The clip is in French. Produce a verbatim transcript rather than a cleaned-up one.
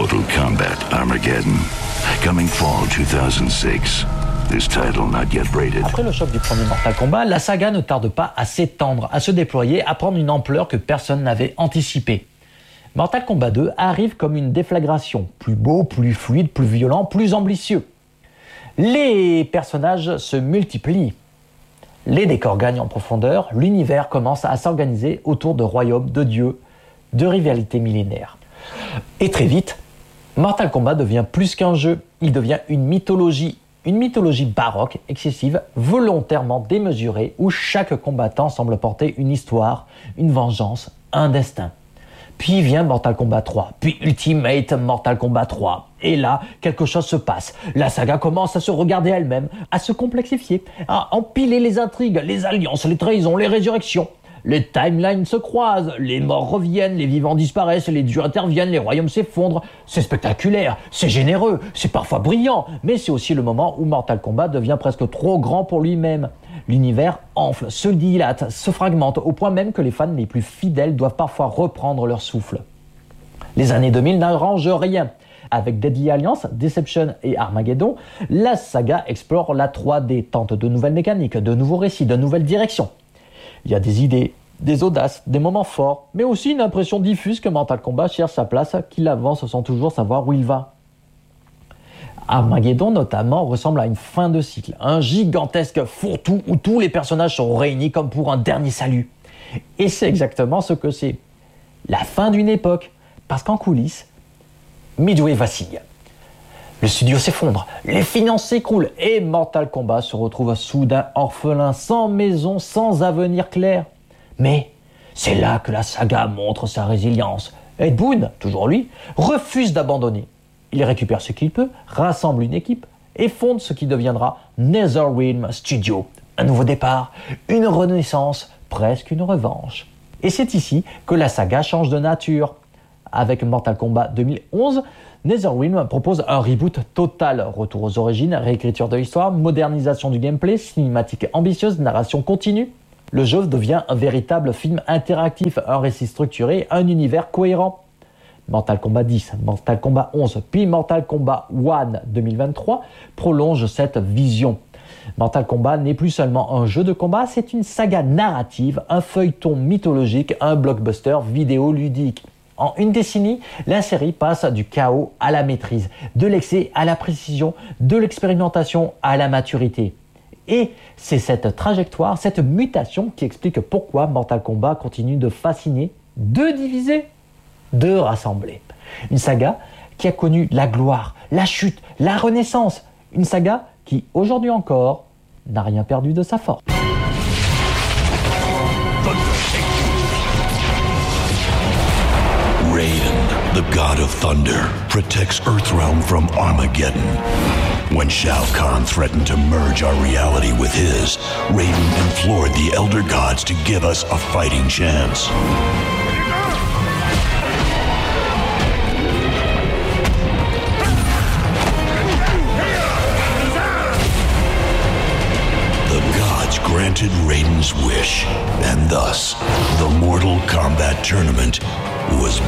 Mortal Kombat Armageddon, coming fall two thousand six. This title not yet rated. Après le choc du premier Mortal Kombat, la saga ne tarde pas à s'étendre, à se déployer, à prendre une ampleur que personne n'avait anticipée. Mortal Kombat deux arrive comme une déflagration, plus beau, plus fluide, plus violent, plus ambitieux. Les personnages se multiplient. Les décors gagnent en profondeur, l'univers commence à s'organiser autour de royaumes, de dieux, de rivalités millénaires. Et très vite, Mortal Kombat devient plus qu'un jeu, il devient une mythologie. Une mythologie baroque, excessive, volontairement démesurée, où chaque combattant semble porter une histoire, une vengeance, un destin. Puis vient Mortal Kombat trois, puis Ultimate Mortal Kombat trois. Et là, quelque chose se passe. La saga commence à se regarder elle-même, à se complexifier, à empiler les intrigues, les alliances, les trahisons, les résurrections. Les timelines se croisent, les morts reviennent, les vivants disparaissent, les dieux interviennent, les royaumes s'effondrent. C'est spectaculaire, c'est généreux, c'est parfois brillant, mais c'est aussi le moment où Mortal Kombat devient presque trop grand pour lui-même. L'univers enfle, se dilate, se fragmente, au point même que les fans les plus fidèles doivent parfois reprendre leur souffle. Les années deux mille n'arrangent rien. Avec Deadly Alliance, Deception et Armageddon, la saga explore la trois D, tente de nouvelles mécaniques, de nouveaux récits, de nouvelles directions. Il y a des idées, des audaces, des moments forts, mais aussi une impression diffuse que Mortal Kombat cherche sa place, qu'il avance sans toujours savoir où il va. Armageddon, notamment, ressemble à une fin de cycle, un gigantesque fourre-tout où tous les personnages sont réunis comme pour un dernier salut. Et c'est exactement ce que c'est. La fin d'une époque, parce qu'en coulisses, Midway vacille. Le studio s'effondre, les finances s'écroulent et Mortal Kombat se retrouve soudain orphelin, sans maison, sans avenir clair. Mais c'est là que la saga montre sa résilience. Ed Boon, toujours lui, refuse d'abandonner. Il récupère ce qu'il peut, rassemble une équipe et fonde ce qui deviendra NetherRealm Studio. Un nouveau départ, une renaissance, presque une revanche. Et c'est ici que la saga change de nature. Avec Mortal Kombat deux mille onze, NetherRealm propose un reboot total, retour aux origines, réécriture de l'histoire, modernisation du gameplay, cinématique ambitieuse, narration continue. Le jeu devient un véritable film interactif, un récit structuré, un univers cohérent. Mortal Kombat dix, Mortal Kombat onze, puis Mortal Kombat un deux mille vingt-trois prolongent cette vision. Mortal Kombat n'est plus seulement un jeu de combat, c'est une saga narrative, un feuilleton mythologique, un blockbuster vidéoludique. En une décennie, la série passe du chaos à la maîtrise, de l'excès à la précision, de l'expérimentation à la maturité. Et c'est cette trajectoire, cette mutation qui explique pourquoi Mortal Kombat continue de fasciner, de diviser, de rassembler. Une saga qui a connu la gloire, la chute, la renaissance. Une saga qui, aujourd'hui encore, n'a rien perdu de sa force. Raiden, the god of thunder, protects Earthrealm from Armageddon. When Shao Kahn threatened to merge our reality with his, Raiden implored the Elder Gods to give us a fighting chance. The gods granted Raiden's wish, and thus, the Mortal Kombat tournament was